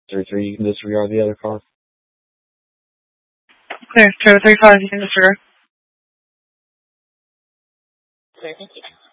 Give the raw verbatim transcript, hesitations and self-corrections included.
Three three, you can disregard the other car. Clear. Two three five, you can disregard. Clear, thank you.